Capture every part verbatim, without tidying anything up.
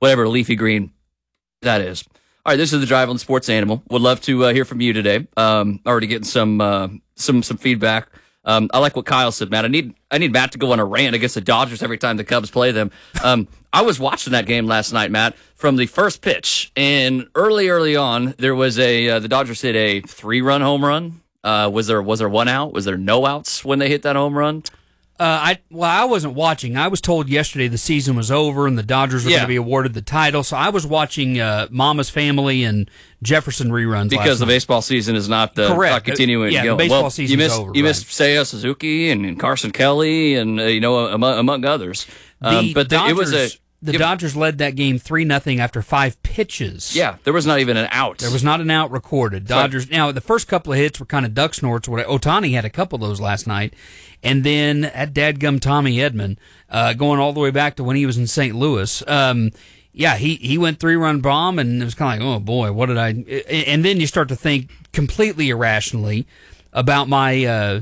whatever leafy green that is. All right, this is the Drive on Sports Animal. Would love to uh, hear from you today. Um, already getting some uh, some some feedback. Um, I like what Kyle said, Matt. I need I need Matt to go on a rant against the Dodgers every time the Cubs play them. Um, I was watching that game last night, Matt, from the first pitch, and early early on there was a uh, the Dodgers hit a three run home run. Uh, was there was there one out? Was there no outs when they hit that home run? Uh, I well, I wasn't watching. I was told yesterday the season was over and the Dodgers were yeah. going to be awarded the title. So I was watching uh, Mama's Family and Jefferson reruns because last the night. baseball season is not, uh, Correct. not continuing. Yeah, to go. the baseball well, season's you missed, over. You right. missed Seiya Suzuki and, and Carson Kelly and uh, you know among, among others. Um, the but the, Dodgers, it was a the it, Dodgers led that game three nothing after five pitches. Yeah, there was not even an out. There was not an out recorded. Dodgers. Right. Now the first couple of hits were kind of duck snorts. Ohtani had a couple of those last night, and then at dadgum Tommy Edman, uh, going all the way back to when he was in Saint Louis. Um, yeah, he, he went three-run bomb, and it was kind of like, oh, boy, what did I... And then you start to think completely irrationally about my uh,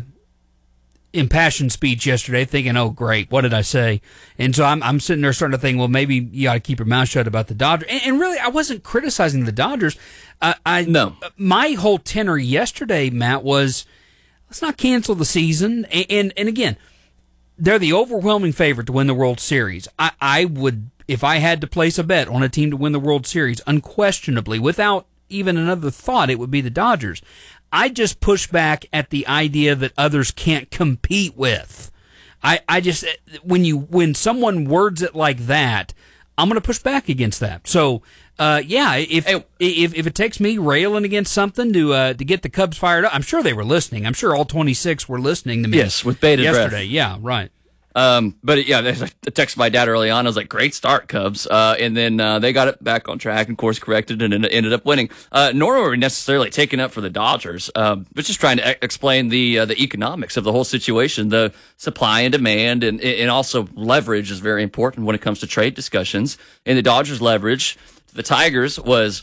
impassioned speech yesterday, thinking, oh, great, what did I say? And so I'm I'm sitting there starting to think, well, maybe you ought to keep your mouth shut about the Dodgers. And, and really, I wasn't criticizing the Dodgers. Uh, I No. My whole tenor yesterday, Matt, was let's not cancel the season. And, and, and again, they're the overwhelming favorite to win the World Series. I, I would... If I had to place a bet on a team to win the World Series, unquestionably, without even another thought, it would be the Dodgers. I just push back at the idea that others can't compete with. I, I just, when you, when someone words it like that, I'm going to push back against that. So, uh, yeah, if, hey, if, if it takes me railing against something to, uh, to get the Cubs fired up, I'm sure they were listening. I'm sure all twenty-six were listening to me. Yes, with bated yesterday. breath. Yeah, right. Um, but yeah, I texted my dad early on. I was like, "Great start, Cubs!" Uh, and then uh, they got it back on track and course corrected, and ended up winning. Uh, nor were we necessarily taking up for the Dodgers, um, but just trying to e- explain the uh, the economics of the whole situation, the supply and demand, and and also leverage is very important when it comes to trade discussions. And the Dodgers' leverage, the Tigers was.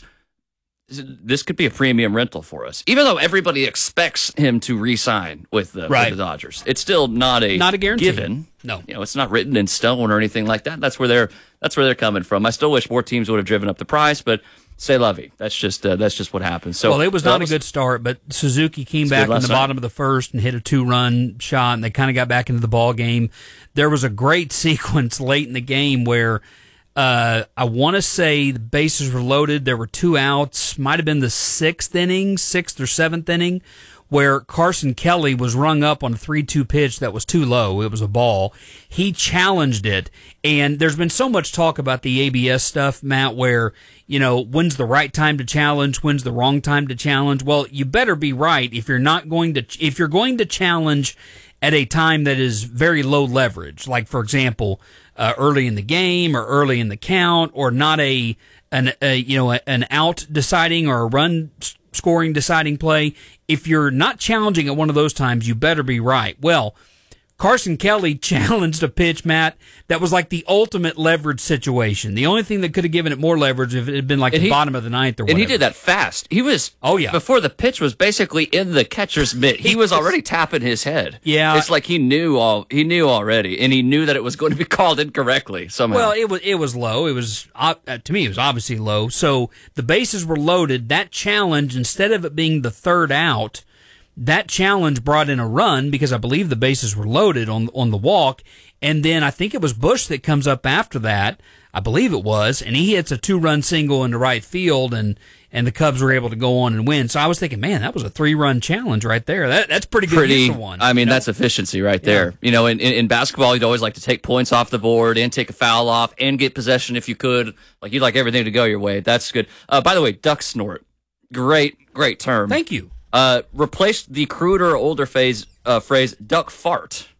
This could be a premium rental for us, even though everybody expects him to re-sign with the, right. with the Dodgers. It's still not a not a guarantee. given. No, you know, it's not written in stone or anything like that. That's where they're that's where they're coming from. I still wish more teams would have driven up the price, but c'est la vie. That's just uh, that's just what happens. So well, it was not was, a good start, but Suzuki came back in the night. bottom of the first and hit a two-run shot, and they kind of got back into the ball game. There was a great sequence late in the game where. Uh, I want to say the bases were loaded. There were two outs. Might have been the sixth inning, sixth or seventh inning, where Carson Kelly was rung up on a three two pitch that was too low. It was a ball. He challenged it, and there's been so much talk about the A B S stuff, Matt, where, you know, when's the right time to challenge, when's the wrong time to challenge. Well, you better be right if you're not going to, if you're going to challenge at a time that is very low leverage, like, for example, Uh, early in the game or early in the count, or not a an a, you know a, an out deciding or a run scoring deciding play. If you're not challenging at one of those times, you better be right. Well, Carson Kelly challenged a pitch, Matt, that was like the ultimate leverage situation. The only thing that could have given it more leverage if it had been like and the he, bottom of the ninth or whatever. And he did that fast. He was, oh yeah, before the pitch was basically in the catcher's mitt. He was already tapping his head. Yeah, it's like he knew all. He knew already, and he knew that it was going to be called incorrectly somehow. Well, it was it was low. It was uh, to me, it was obviously low. So the bases were loaded. That challenge, instead of it being the third out, that challenge brought in a run because I believe the bases were loaded on on the walk. And then I think it was Bush that comes up after that. I believe it was, and he hits a two-run single into right field, and and the Cubs were able to go on and win. So I was thinking, man, that was a three-run challenge right there. That that's pretty good pretty, use of one. I mean, you know? that's efficiency right there. Yeah. You know, in, in, in basketball, you'd always like to take points off the board and take a foul off and get possession if you could. Like, you'd like everything to go your way. That's good. Uh, by the way, duck snort. Great, great term. Thank you. Uh, replaced the cruder, older phase, uh, phrase duck fart.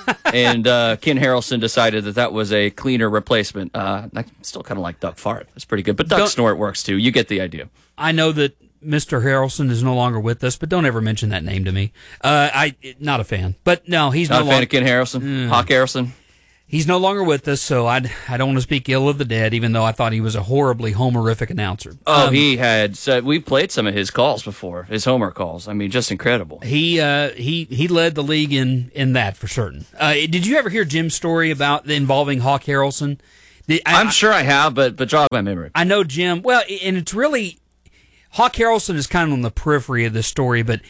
and uh, Ken Harrelson decided that that was a cleaner replacement. Uh, I still kind of like duck fart. That's pretty good. But duck don't, snort works too. You get the idea. I know that Mister Harrelson is no longer with us, but don't ever mention that name to me. Uh, I not a fan. But no, he's not no a fan long- of Ken Harrelson. Mm. Hawk Harrelson. He's no longer with us, so I I don't want to speak ill of the dead, even though I thought he was a horribly homerific announcer. Oh, um, he had. So we've played some of his calls before, his homer calls. I mean, just incredible. He uh, he he led the league in, in that for certain. Uh, did you ever hear Jim's story about involving Hawk Harrelson? The, I, I'm sure I have, but but jog my memory. I know Jim. Well, and it's really Hawk Harrelson is kind of on the periphery of this story, but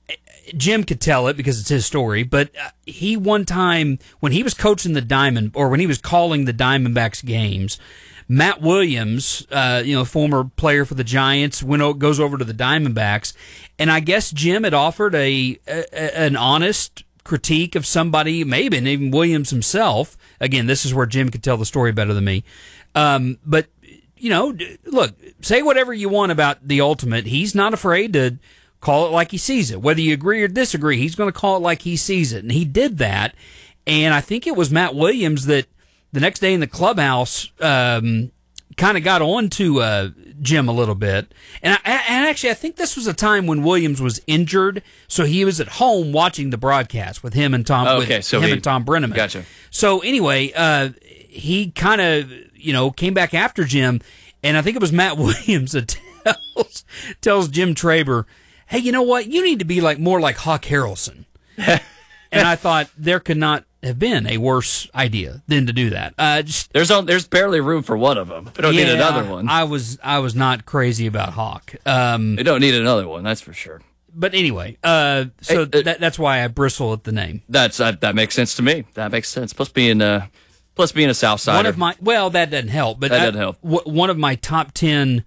Jim could tell it because it's his story. But uh, he one time when he was coaching the Diamond, or when he was calling the Diamondbacks games, Matt Williams, uh, you know, former player for the Giants, went o- goes over to the Diamondbacks, and I guess Jim had offered a, a an honest critique of somebody, maybe and even Williams himself. Again, this is where Jim could tell the story better than me. Um, but, you know, look, say whatever you want about the Ultimate. He's not afraid to call it like he sees it. Whether you agree or disagree, he's going to call it like he sees it. And he did that. And I think it was Matt Williams that the next day in the clubhouse um, kind of got on to uh, Jim a little bit. And, I, and actually, I think this was a time when Williams was injured, so he was at home watching the broadcast with him and Tom. Oh, okay, with so him he, and Tom Brenneman. Gotcha. So anyway, uh, he kind of you know came back after Jim, and I think it was Matt Williams that tells tells Jim Traber, "Hey, you know what? You need to be like more like Hawk Harrelson." And I thought there could not have been a worse idea than to do that. Uh, just, there's on, there's barely room for one of them. We don't yeah, need another one. I was I was not crazy about Hawk. Um, we don't need another one. That's for sure. But anyway, uh, so hey, uh, that, that's why I bristle at the name. That's uh, that makes sense to me. That makes sense. Plus being uh, plus being a South Sider. One of my well, that doesn't help. But that I, doesn't help. W- one of my top ten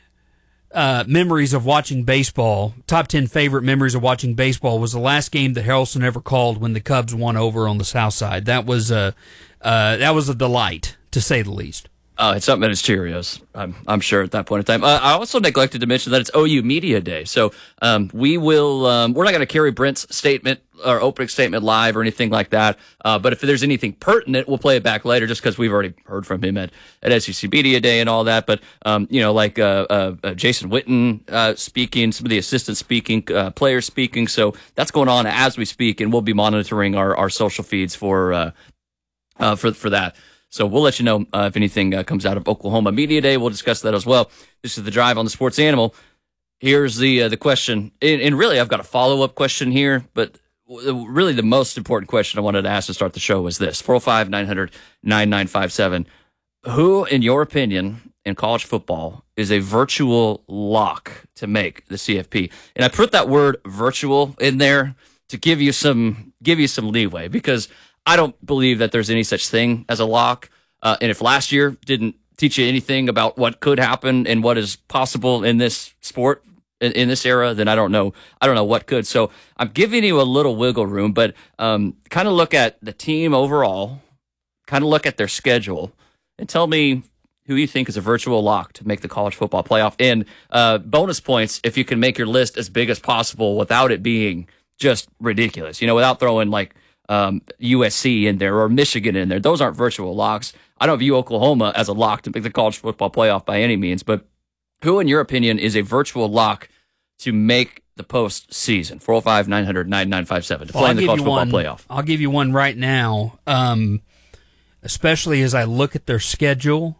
uh, memories of watching baseball, top ten favorite memories of watching baseball, was the last game that Harrelson ever called when the Cubs won over on the South Side. That was a uh, that was a delight, to say the least. Oh, it's something that is Cheerios. I'm, I'm sure at that point in time. Uh, I also neglected to mention that it's O U Media Day. So um, we will, um, we're not going to carry Brent's statement or opening statement live or anything like that. Uh, but if there's anything pertinent, we'll play it back later just because we've already heard from him at, at S E C Media Day and all that. But, um, you know, like uh, uh, uh, Jason Witten uh, speaking, some of the assistants speaking, uh, players speaking. So that's going on as we speak, and we'll be monitoring our, our social feeds for, uh, uh, for, for that. So we'll let you know uh, if anything uh, comes out of Oklahoma Media Day. We'll discuss that as well. This is The Drive on the Sports Animal. Here's the uh, the question. And, and really, I've got a follow-up question here, but really the most important question I wanted to ask to start the show was this. four oh five, nine hundred, ninety-nine fifty-seven. Who, in your opinion, in college football is a virtual lock to make the C F P? And I put that word virtual in there to give you some give you some leeway, because I don't believe that there's any such thing as a lock. Uh, and if last year didn't teach you anything about what could happen and what is possible in this sport, in, in this era, then I don't know. I don't know what could. So I'm giving you a little wiggle room, but um, kind of look at the team overall, kind of look at their schedule, and tell me who you think is a virtual lock to make the college football playoff. And uh, bonus points if you can make your list as big as possible without it being just ridiculous, you know, without throwing like Um, U S C in there or Michigan in there. Those aren't virtual locks. I don't view Oklahoma as a lock to make the college football playoff by any means, but who, in your opinion, is a virtual lock to make the postseason? four oh five, nine hundred, ninety-nine fifty-seven to play well, in the college football one, playoff. I'll give you one right now, um, especially as I look at their schedule.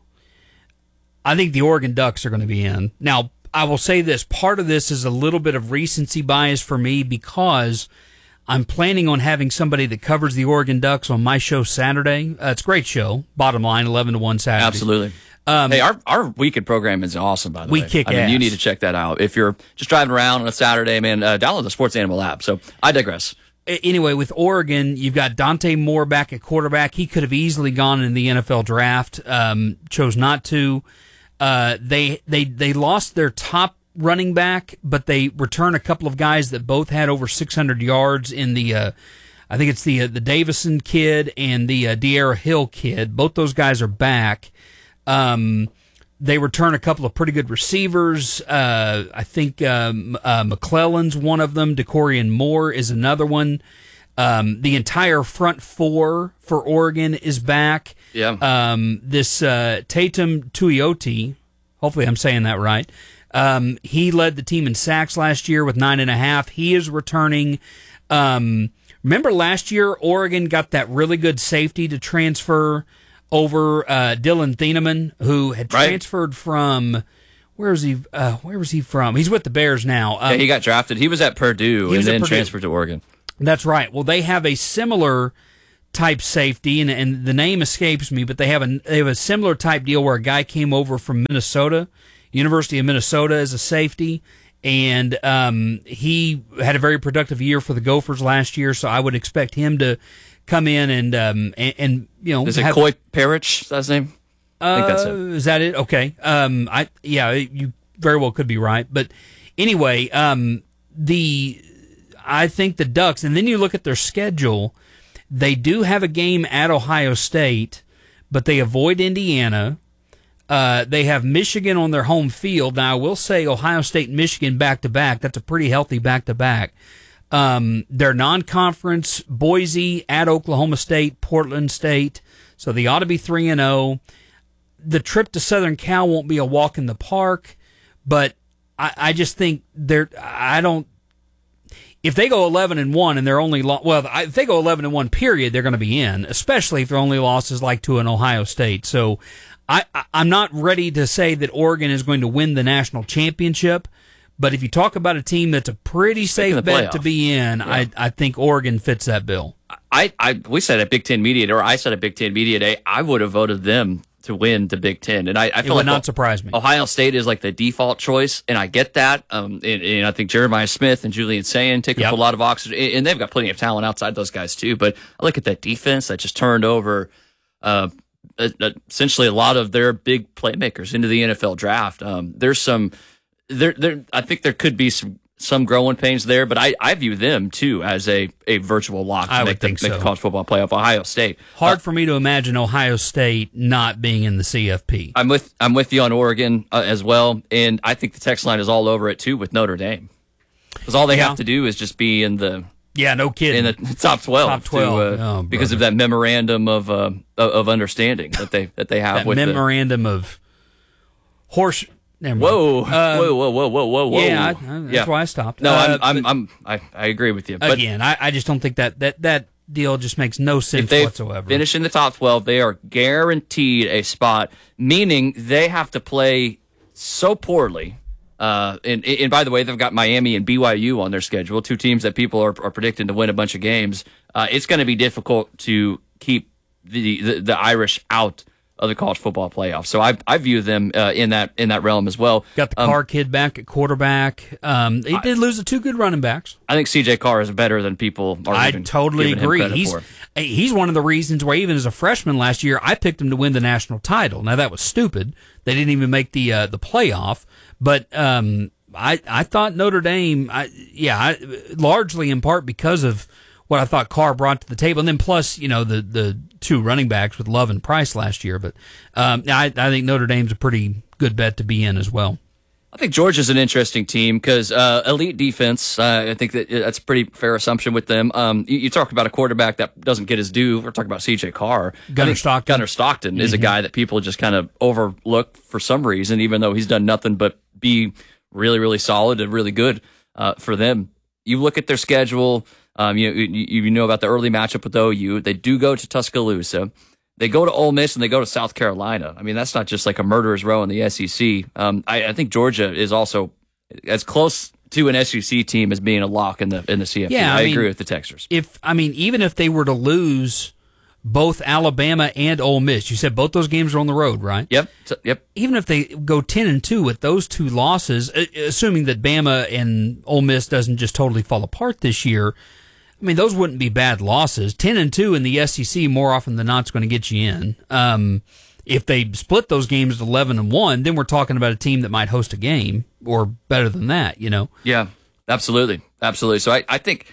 I think the Oregon Ducks are going to be in. Now, I will say this. Part of this is a little bit of recency bias for me because I'm planning on having somebody that covers the Oregon Ducks on my show Saturday. Uh, it's a great show. Bottom line, eleven to one Saturday. Absolutely. Um, hey, our our weekend program is awesome, by the we way. We kick I mean, ass. You need to check that out. If you're just driving around on a Saturday, man, uh, download the Sports Animal app. So I digress. Anyway, with Oregon, you've got Dante Moore back at quarterback. He could have easily gone in the N F L draft, um, chose not to. Uh, they they they lost their top running back, but they return a couple of guys that both had over six hundred yards in the, uh, I think it's the uh, the Davison kid and the uh, De'Ara Hill kid. Both those guys are back. Um, they return a couple of pretty good receivers. Uh, I think um, uh, McClellan's one of them. DeCorian Moore is another one. Um, the entire front four for Oregon is back. Yeah. Um, this uh, Tatum Tuioti, hopefully I'm saying that right. Um, he led the team in sacks last year with nine and a half. He is returning. Um, remember last year, Oregon got that really good safety to transfer over uh, Dylan Thieneman, who had right. transferred from where is he? Uh, where was he from? He's with the Bears now. Um, yeah, he got drafted. He was at Purdue and then Purdue. transferred to Oregon. That's right. Well, they have a similar type safety, and, and the name escapes me, but they have a they have a similar type deal where a guy came over from Minnesota, University of Minnesota, as a safety, and um, he had a very productive year for the Gophers last year. So I would expect him to come in and um, and, and you know, is it have, Coy Parrish? Is that his name? I think that's it. Uh, is that it? Okay. Um, I yeah, you very well could be right, but anyway, um, the I think the Ducks, and then you look at their schedule. They do have a game at Ohio State, but they avoid Indiana. Uh, they have Michigan on their home field. Now, I will say Ohio State and Michigan back-to-back. That's a pretty healthy back-to-back. Um, their non-conference, Boise, at Oklahoma State, Portland State. So they ought to be three and oh. The trip to Southern Cal won't be a walk in the park, but I, I just think they're – I don't – if they go eleven and one and they're only lo- well, if they go eleven and one, period, they're going to be in. Especially if their only loss is like to an Ohio State. So, I, I I'm not ready to say that Oregon is going to win the national championship. But if you talk about a team that's a pretty safe bet to be in, yeah. I I think Oregon fits that bill. I, I we said at Big Ten Media Day, or I said at Big Ten Media Day, I would have voted them to win the Big Ten, and I, I feel it would like not surprise me. Ohio State is like the default choice, and I get that. Um, and, and I think Jeremiah Smith and Julian Sayin take yep. up a lot of oxygen, and they've got plenty of talent outside those guys too. But I look at that defense that just turned over, uh, essentially a lot of their big playmakers into the N F L draft. Um, there's some, there, there. I think there could be some. Some growing pains there, but I, I view them, too, as a, a virtual lock to I make, would the, think make so. the college football playoff. Ohio State. Hard uh, for me to imagine Ohio State not being in the C F P. I'm with I'm with you on Oregon uh, as well, and I think the text line is all over it, too, with Notre Dame. Because all they yeah. have to do is just be in the yeah, no kidding. in the top twelve. Top twelve. To, uh, oh, because of that memorandum of uh, of understanding that they that they have that with memorandum the, of horse. Never whoa, uh, whoa, whoa, whoa, whoa, whoa, whoa! Yeah, I, I, that's yeah. why I stopped. No, uh, I'm, I'm, I'm, I, I agree with you. But again, I, I just don't think that, that that deal just makes no sense if they whatsoever. Finish in the top twelve, they are guaranteed a spot. Meaning they have to play so poorly. Uh, and, and by the way, they've got Miami and B Y U on their schedule, two teams that people are, are predicting to win a bunch of games. Uh, it's going to be difficult to keep the, the, the Irish out of the college football playoff. So I I view them uh, in that in that realm as well. Got the um, Carr kid back at quarterback. Um, he did lose the two good running backs. I think C J Carr is better than people are I giving, totally giving agree. him credit He's for. he's one of the reasons why even as a freshman last year, I picked him to win the national title. Now that was stupid. They didn't even make the uh, the playoff. But um, I I thought Notre Dame. I, yeah, I, largely in part because of what I thought Carr brought to the table, and then plus, you know, the, the two running backs with Love and Price last year. But um, I, I think Notre Dame's a pretty good bet to be in as well. I think Georgia's an interesting team because uh, elite defense. Uh, I think that that's a pretty fair assumption with them. Um, you, you talk about a quarterback that doesn't get his due. We're talking about C J Carr. Gunnar Stockton. Gunnar Stockton mm-hmm. is a guy that people just kind of overlook for some reason, even though he's done nothing but be really, really solid and really good uh, for them. You look at their schedule. Um, you, you you know about the early matchup with O U. They do go to Tuscaloosa. They go to Ole Miss and they go to South Carolina. I mean, that's not just like a murderer's row in the S E C. Um, I, I think Georgia is also as close to an S E C team as being a lock in the in the C F P. Yeah, I, I mean, agree with the Texters. If I mean, even if they were to lose both Alabama and Ole Miss, you said both those games are on the road, right? Yep. Yep. Even if they go ten and two with those two losses, assuming that Bama and Ole Miss doesn't just totally fall apart this year. I mean, those wouldn't be bad losses. Ten and two in the S E C more often than not is going to get you in. Um, if they split those games to eleven and one, then we're talking about a team that might host a game or better than that. You know? Yeah, absolutely, absolutely. So I, I think,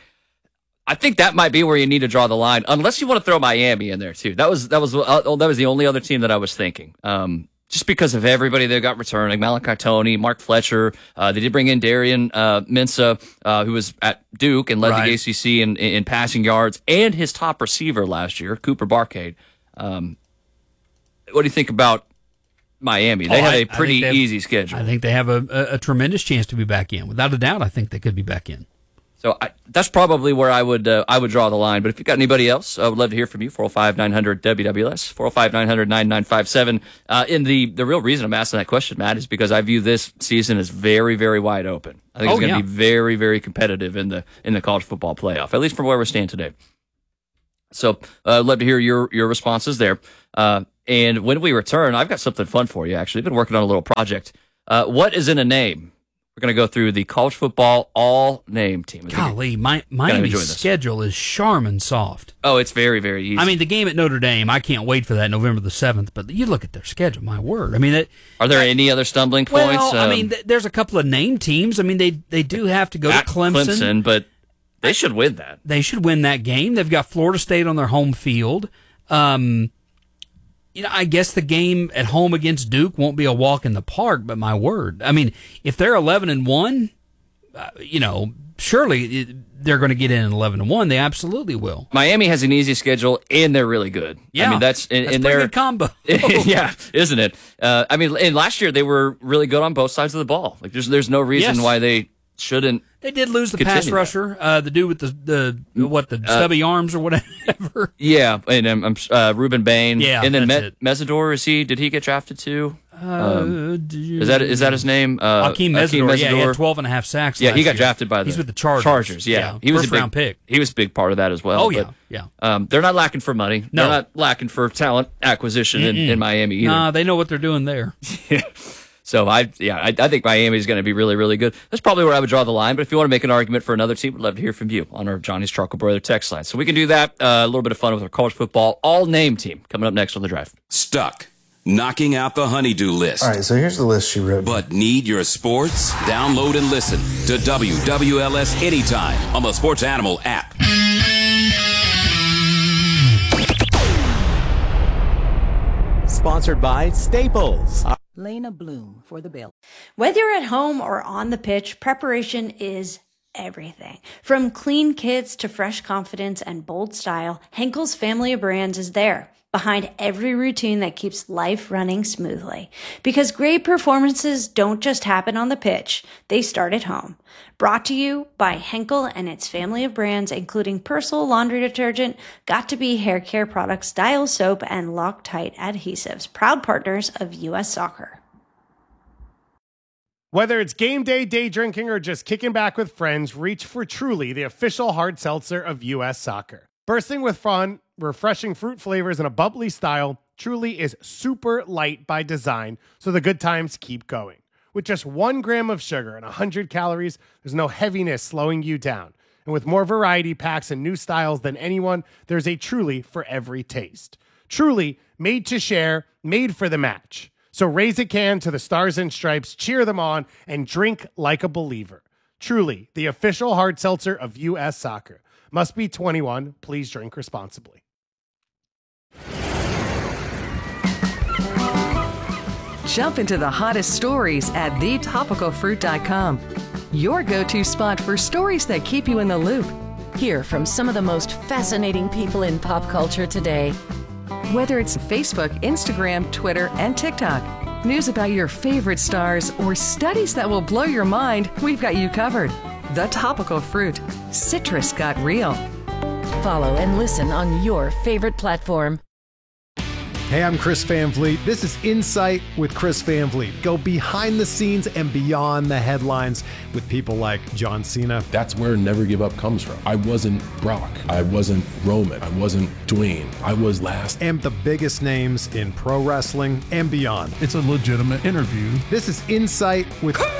I think that might be where you need to draw the line, unless you want to throw Miami in there too. That was that was uh, that was the only other team that I was thinking. Um, Just because of everybody they got returning, Malachi Toney, Mark Fletcher, uh, they did bring in Darian uh, Mensah, uh, who was at Duke and led right. the A C C in, in, in passing yards, and his top receiver last year, Cooper Barkade. Um, what do you think about Miami? They oh, have I, a pretty have, easy schedule. I think they have a, a, a tremendous chance to be back in. Without a doubt, I think they could be back in. So I, that's probably where I would uh, I would draw the line. But if you've got anybody else, I would love to hear from you. four oh five, nine hundred, W W L S, four oh five, nine hundred, ninety-nine fifty-seven. Uh, and the, the real reason I'm asking that question, Matt, is because I view this season as very, very wide open. I think oh, it's going to yeah. be very, very competitive in the in the college football playoff, at least from where we stand today. So uh, I'd love to hear your your responses there. Uh, and when we return, I've got something fun for you, actually. I've been working on a little project. Uh, what is in a name? We're going to go through the college football all-name team. Golly, my, Miami's schedule is Charmin soft. Oh, it's very, very easy. I mean, the game at Notre Dame, I can't wait for that November the seventh, but you look at their schedule, my word. I mean, it, Are there any other stumbling points? Well, um, I mean, th- there's a couple of name teams. I mean, they they do have to go to Clemson. Clemson, but they should win that. They should win that game. They've got Florida State on their home field. Um, you know, I guess the game at home against Duke won't be a walk in the park, but my word. I mean, if they're eleven and one, uh, you know, surely it, they're going to get in at eleven and one. They absolutely will. Miami has an easy schedule, and they're really good. Yeah. I mean, that's in, that's in a pretty their good combo. Yeah, isn't it? Uh, I mean, and last year they were really good on both sides of the ball. Like, there's there's no reason Yes. why they shouldn't. They did lose the pass Continue rusher, uh, the dude with the the what the stubby uh, arms or whatever. Yeah, and um, um, uh, Ruben Bain. Yeah, and then that's Me- Mesidor, is he? Did he get drafted too? Uh, um, is that is that his name? Uh, Akeem Mesidor. Yeah, he had twelve and a half sacks. Yeah, last he got year. drafted by the. He's with the Chargers. Chargers. Yeah, yeah. he was First a big, round pick. He was a big part of that as well. Oh but, yeah, yeah. Um, they're not lacking for money. No. They're not lacking for talent acquisition in, in Miami either. Nah, they know what they're doing there. Yeah. So I, yeah, I, I think Miami is going to be really, really good. That's probably where I would draw the line. But if you want to make an argument for another team, we'd love to hear from you on our Johnny's Charcoal Broiler text line. So we can do that. Uh, a little bit of fun with our college football all-name team coming up next on the drive. Stuck. Knocking out the honeydew list. All right, so here's the list she wrote. But need your sports? Download and listen to W W L S anytime on the Sports Animal app. Sponsored by Staples. Lena Bloom for the bill. Whether you're at home or on the pitch, preparation is everything. From clean kits to fresh confidence and bold style, Henkel's family of brands is there, behind every routine that keeps life running smoothly. Because great performances don't just happen on the pitch, they start at home. Brought to you by Henkel and its family of brands, including Persil laundry detergent, Got2b hair care products, Dial soap, and Loctite adhesives, proud partners of U S Soccer. Whether it's game day, day drinking, or just kicking back with friends, reach for Truly, the official hard seltzer of U S Soccer. Bursting with fun, refreshing fruit flavors, and a bubbly style, Truly is super light by design, so the good times keep going. With just one gram of sugar and one hundred calories, there's no heaviness slowing you down. And with more variety packs and new styles than anyone, there's a Truly for every taste. Truly, made to share, made for the match. So raise a can to the Stars and Stripes, cheer them on, and drink like a believer. Truly, the official hard seltzer of U S Soccer. Must be twenty-one. Please drink responsibly. Jump into the hottest stories at the topical fruit dot com. Your go-to spot for stories that keep you in the loop. Hear from some of the most fascinating people in pop culture today. Whether it's Facebook, Instagram, Twitter, and TikTok, news about your favorite stars, or studies that will blow your mind, we've got you covered. The Topical Fruit. Citrus got real. Follow and listen on your favorite platform. Hey, I'm Chris Van Vliet. This is Insight with Chris Van Vliet. Go behind the scenes and beyond the headlines with people like John Cena. That's where Never Give Up comes from. I wasn't Brock. I wasn't Roman. I wasn't Dwayne. I was last. And the biggest names in pro wrestling and beyond. It's a legitimate interview. This is Insight with Chris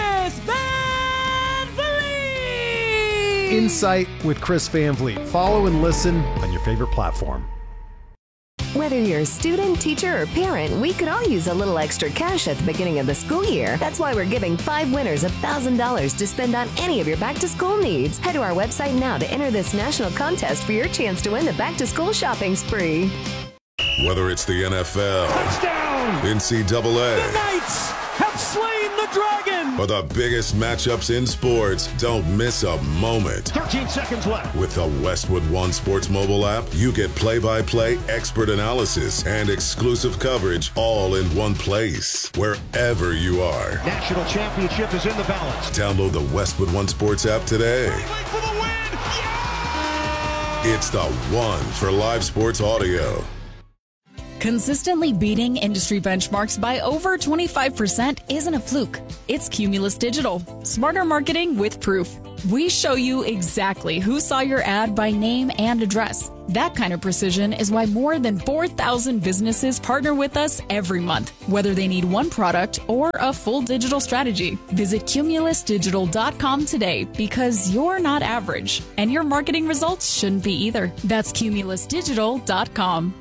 Van Vliet. Insight with Chris Van Vliet. Follow and listen on your favorite platform. Whether you're a student, teacher, or parent, we could all use a little extra cash at the beginning of the school year. That's why we're giving five winners one thousand dollars to spend on any of your back-to-school needs. Head to our website now to enter this national contest for your chance to win the back-to-school shopping spree. Whether it's the N F L, touchdown, N C double A, the Knights have slain the dragon, or the biggest matchups in sports, don't miss a moment. thirteen seconds left. With the Westwood One Sports mobile app, you get play-by-play expert analysis and exclusive coverage all in one place, wherever you are. National championship is in the balance. Download the Westwood One Sports app today. For the win. Yeah! It's the one for live sports audio. Consistently beating industry benchmarks by over twenty-five percent isn't a fluke. It's Cumulus Digital. Smarter marketing with proof. We show you exactly who saw your ad by name and address. That kind of precision is why more than four thousand businesses partner with us every month, whether they need one product or a full digital strategy. Visit cumulus digital dot com today because you're not average, and your marketing results shouldn't be either. That's cumulus digital dot com.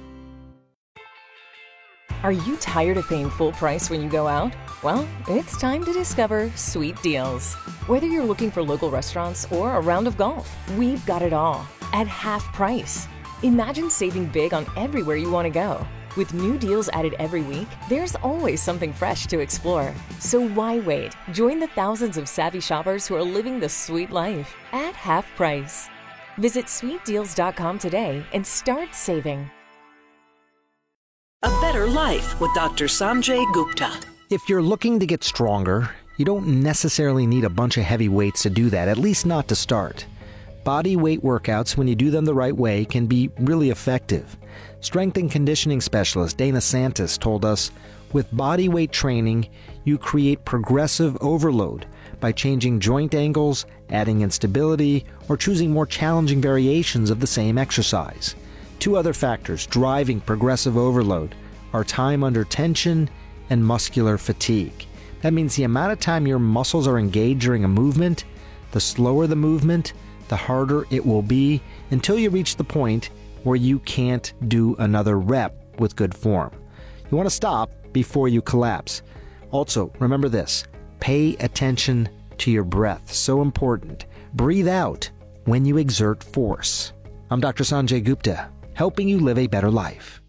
Are you tired of paying full price when you go out? Well, it's time to discover Sweet Deals. Whether you're looking for local restaurants or a round of golf, we've got it all at half price. Imagine saving big on everywhere you want to go. With new deals added every week, there's always something fresh to explore. So why wait? Join the thousands of savvy shoppers who are living the sweet life at half price. Visit sweet deals dot com today and start saving. A Better Life with Doctor Sanjay Gupta. If you're looking to get stronger, you don't necessarily need a bunch of heavy weights to do that, at least not to start. Body weight workouts, when you do them the right way, can be really effective. Strength and conditioning specialist Dana Santos told us, with body weight training, you create progressive overload by changing joint angles, adding instability, or choosing more challenging variations of the same exercise. Two other factors driving progressive overload are time under tension and muscular fatigue. That means the amount of time your muscles are engaged during a movement, the slower the movement, the harder it will be until you reach the point where you can't do another rep with good form. You want to stop before you collapse. Also, remember this, pay attention to your breath. So important. Breathe out when you exert force. I'm Doctor Sanjay Gupta, helping you live a better life.